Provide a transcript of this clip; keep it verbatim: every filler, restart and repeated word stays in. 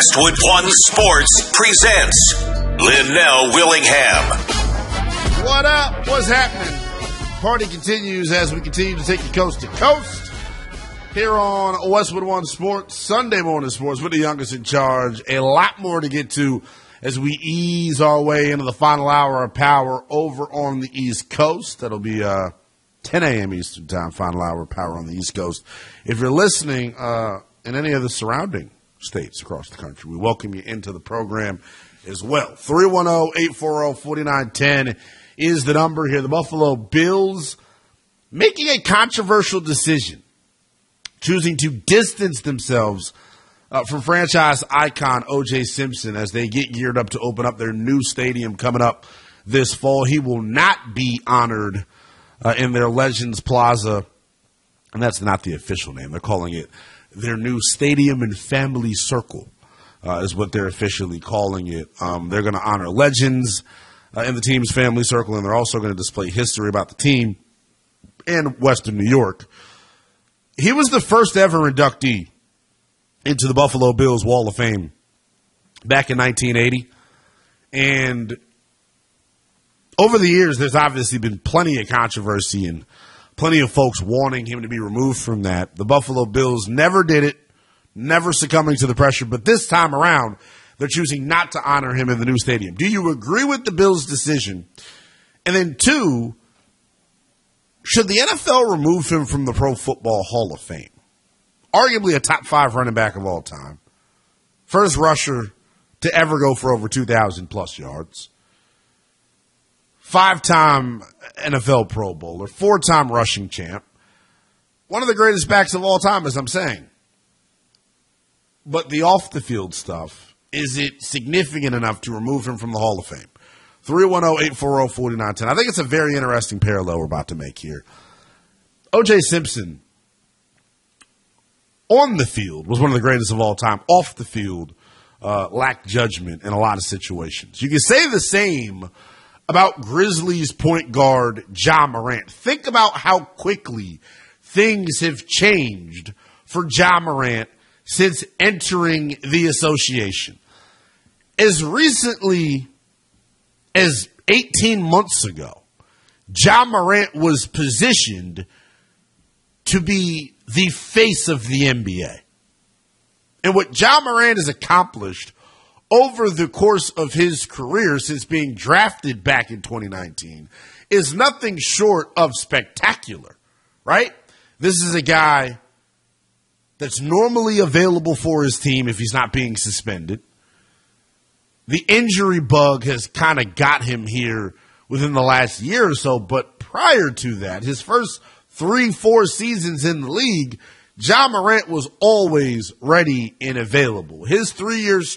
Westwood One Sports presents Linnell Willingham. What up? What's happening? Party continues as we continue to take you coast to coast here on Westwood One Sports, Sunday Morning Sports with the youngest in charge. A lot more to get to as we ease our way into the final hour of power over on the East Coast. That'll be uh, ten a.m. Eastern Time, final hour of power on the East Coast. If you're listening uh, in any of the surrounding states across the country, we welcome you into the program as well. three one zero, eight four zero, four nine one zero is the number here. The Buffalo Bills making a controversial decision, choosing to distance themselves uh, from franchise icon O J Simpson as they get geared up to open up their new stadium coming up this fall. He will not be honored uh, in their Legends Plaza, and that's not the official name. They're calling it their new Stadium and Family Circle uh, is what they're officially calling it. Um, they're going to honor legends uh, in the team's family circle, and they're also going to display history about the team and Western New York. He was the first ever inductee into the Buffalo Bills Wall of Fame back in nineteen eighty. And over the years, there's obviously been plenty of controversy and plenty of folks wanting him to be removed from that. The Buffalo Bills never did it, never succumbing to the pressure. But this time around, they're choosing not to honor him in the new stadium. Do you agree with the Bills' decision? And then two, should the N F L remove him from the Pro Football Hall of Fame? Arguably a top five running back of all time. First rusher to ever go for over two thousand plus yards. Five-time N F L Pro Bowler. Four-time rushing champ. One of the greatest backs of all time, as I'm saying. But the off-the-field stuff, is it significant enough to remove him from the Hall of Fame? three one zero, eight four zero, four nine one zero. I think it's a very interesting parallel we're about to make here. O J Simpson, on the field, was one of the greatest of all time. Off the field, uh, lacked judgment in a lot of situations. You can say the same about Grizzlies point guard Ja Morant. Think about how quickly things have changed for Ja Morant since entering the association. As recently as eighteen months ago, Ja Morant was positioned to be the face of the N B A. And what Ja Morant has accomplished over the course of his career since being drafted back in twenty nineteen is nothing short of spectacular, right? This is a guy that's normally available for his team if he's not being suspended. The injury bug has kind of got him here within the last year or so, but prior to that, his first three, four seasons in the league, Ja Morant was always ready and available. His three years